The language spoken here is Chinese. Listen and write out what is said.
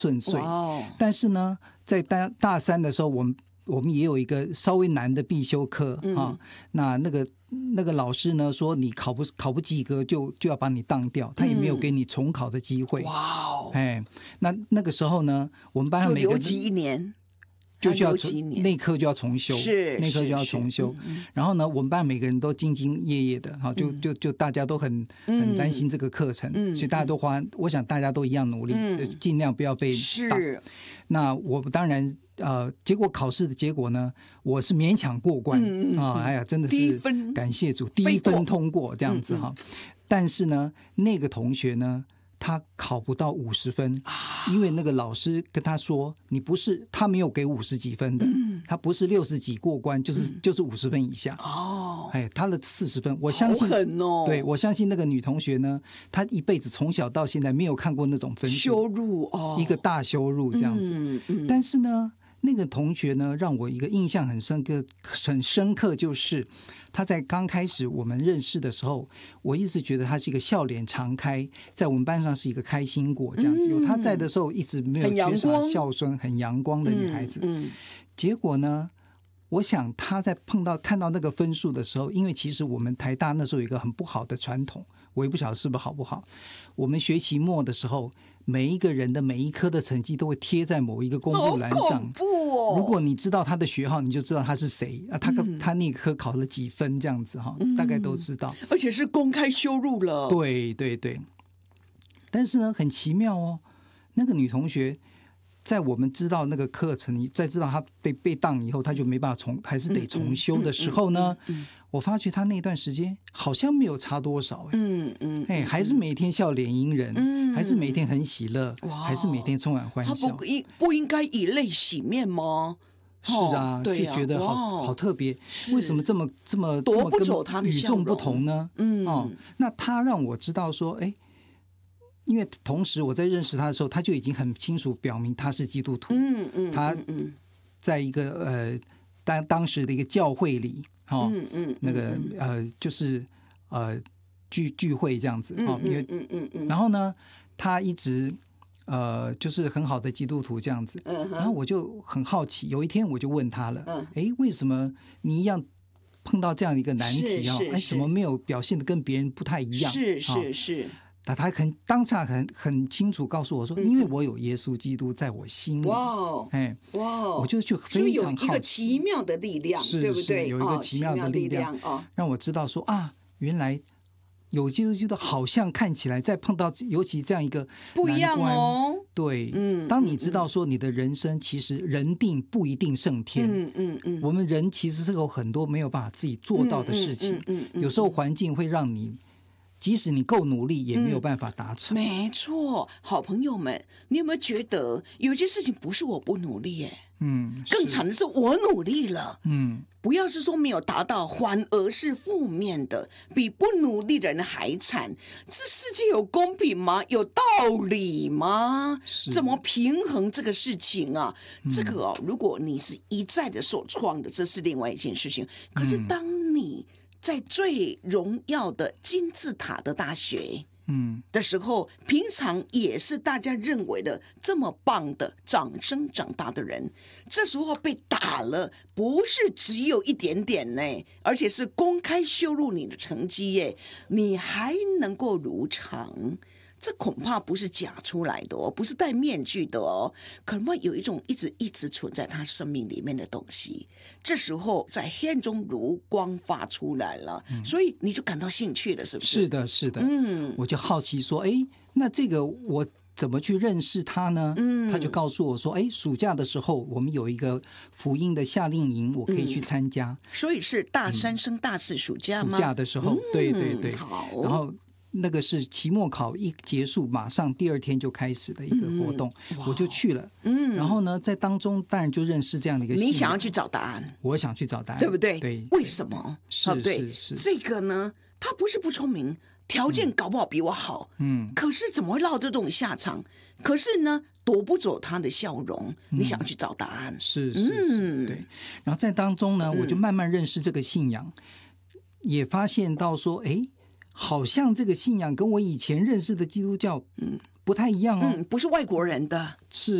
顺遂。但是呢，在大三的时候，我们也有一个稍微难的必修课啊。那个老师呢说，你考不及格就要把你当掉，他也没有给你重考的机会。那个时候呢，我们班上每个人就留级1年。就需要那科就要重修，那科就要重修。然后呢，我们班每个人都兢兢业业的，就大家都很担心这个课程，所以大家都我想大家都一样努力，尽量不要被打。那我当然结果考试的结果呢，我是勉强过关哎呀，真的是感谢主，第一分通过这样子哈。但是呢，那个同学呢，他考不到50分，因为那个老师跟他说，他没有给50几分的，他不是60几过关，就是50分以下。他的40分，我相信，好狠哦！对，我相信那个女同学呢，她一辈子从小到现在没有看过那种分数， 羞辱一个大羞辱这样子。但是呢，那个同学呢，让我一个印象很深刻，就是他在刚开始我们认识的时候，我一直觉得他是一个笑脸常开，在我们班上是一个开心果这样子。有他在的时候，一直没有缺少笑声，很阳光的女孩子。结果呢，我想他在看到那个分数的时候，因为其实我们台大那时候有一个很不好的传统，我也不晓得是不是好不好。我们学期末的时候，每一个人的每一科的成绩都会贴在某一个公布栏上。好恐怖哦！如果你知道他的学号，你就知道他是谁啊，他那科考了几分这样子哈，大概都知道。 而且是公开羞辱了。 对对对。但是呢，很奇妙哦，那个女同学在我们知道那个课程，在知道她被当以后，她就没办法还是得重修的时候呢，我发觉她那段时间好像没有差多少，还是每天笑脸迎人，还是每天很喜乐，还是每天充满欢笑。 她不应该以泪洗面吗？ 是啊，就觉得好特别，为什么这么夺不走她的与众不同呢？那她让我知道说，因为同时我在认识他的时候，他就已经很清楚表明他是基督徒。他在一个当时的一个教会里，那个就是聚会这样子，然后呢，他一直就是很好的基督徒这样子。然后我就很好奇，有一天我就问他了，为什么你一样碰到这样一个难题怎么没有表现得跟别人不太一样？ 是。 他当下很清楚告诉我说，因为我有耶稣基督在我心里。我就非常好奇， 有一个奇妙的力量，对不对？ 有一个奇妙的力量，让我知道说原来有基督基督好像看起来在碰到尤其这样一个不一样哦。 对，当你知道说你的人生其实人定不一定胜天，我们人其实是有很多没有办法自己做到的事情，有时候环境会让你。即使你够努力，也没有办法达成。 没错，好朋友们，你有没有觉得有些事情不是我不努力耶？更惨的是我努力了。不要是说没有达到，反而是负面的，比不努力的人还惨。这世界有公平吗？有道理吗？怎么平衡这个事情啊？这个如果你是一再的受创的，这是另外一件事情。可是当你在最荣耀的金字塔的大学的时候，平常也是大家认为的这么棒的掌声长大的人，这时候被打了，不是只有一点点呢，而且是公开羞辱你的成绩耶，你还能够如常，这恐怕不是假出来的哦，不是戴面具的哦，可能会有一种一直存在他生命里面的东西，这时候在黑暗中如光发出来了，所以你就感到兴趣了，是不是？ 是的，我就好奇说，那这个我怎么去认识他呢？他就告诉我说，暑假的时候我们有一个福音的夏令营，我可以去参加。 所以是大三升大四暑假吗？ 暑假的时候，对， 好， 然后。那个是期末考一结束，马上第2天就开始的一个活动，我就去了。然后呢，在当中当然就认识这样的一个信仰。 你想要去找答案， 我想去找答案， 对不对？ 对， 为什么？ 是这个呢，他不是不聪明，条件搞不好比我好，可是怎么会落这种下场？可是呢，夺不走他的笑容。你想要去找答案， 是，对。然后在当中呢，我就慢慢认识这个信仰，也发现到说，好像这个信仰跟我以前认识的基督教不太一样哦， 不是外国人的。 是。